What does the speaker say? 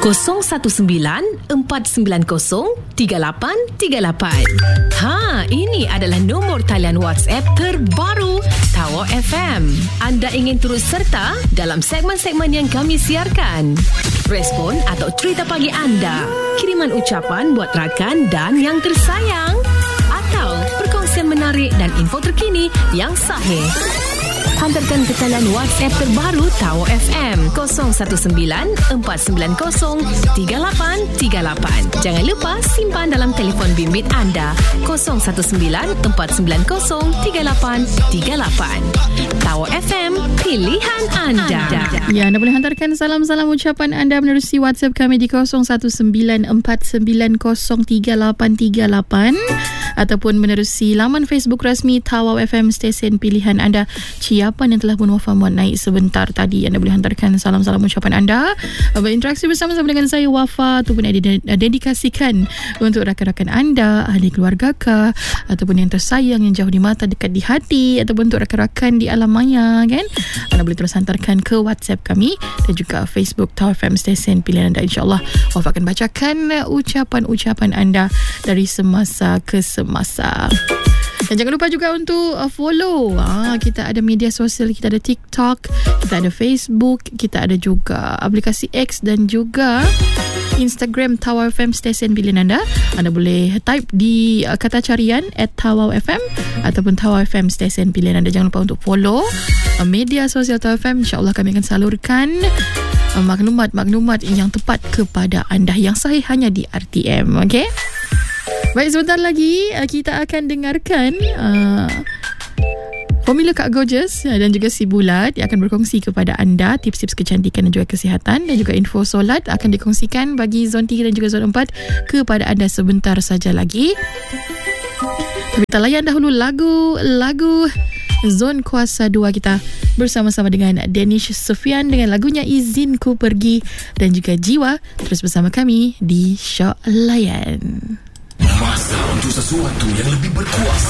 019-490-3838. Ini adalah nombor talian WhatsApp terbaru Tower FM. Anda ingin turut serta dalam segmen-segmen yang kami siarkan? Respon atau cerita pagi anda, kiriman ucapan buat rakan dan yang tersayang, atau perkongsian menarik dan info terkini yang sahih. Hantarkan ke talian WhatsApp terbaru Tower FM 019-490-3838. Jangan lupa simpan dalam telefon bimbit anda 019-490-3838. Tower FM, pilihan anda. Ya, anda boleh hantarkan salam-salam ucapan anda menerusi WhatsApp kami di 0194903838 ataupun menerusi laman Facebook rasmi Tower FM, stesen pilihan anda. Siapa yang telah pun wafat naik sebentar tadi, anda boleh hantarkan salam-salam ucapan anda, berinteraksi bersama-sama dengan saya Wafa, ataupun dedikasikan untuk rakan-rakan anda, ahli keluarga kah, ataupun yang tersayang, yang jauh di mata dekat di hati, ataupun untuk rakan-rakan di alam maya, kan? Anda boleh terus hantarkan ke WhatsApp kami dan juga Facebook Tower FM stesen pilihan anda. InsyaAllah Wafa akan bacakan ucapan-ucapan anda dari semasa ke semasa. Dan jangan lupa juga untuk follow. Kita ada media sosial, kita ada TikTok, kita ada Facebook, kita ada juga aplikasi X dan juga Instagram Tower FM stesen pilihan anda. Anda boleh type di kata carian @TowerFM ataupun Tower FM stesen pilihan anda. Jangan lupa untuk follow media sosial Tower FM. InsyaAllah kami akan salurkan maklumat-maklumat yang tepat kepada anda, yang sahih hanya di RTM. Okey? Baik, sebentar lagi kita akan dengarkan Formula Kak Gorgeous dan juga si Bulat yang akan berkongsi kepada anda tips-tips kecantikan dan juga kesihatan, dan juga info solat akan dikongsikan bagi zon 3 dan juga zon 4 kepada anda sebentar saja lagi. Tapi kita layan dahulu lagu Zon Kuasa 2 kita bersama-sama dengan Danish Sufian dengan lagunya Izinku Pergi, dan juga Jiwa. Terus bersama kami di Syok Layan. Masa untuk sesuatu yang lebih berkuasa.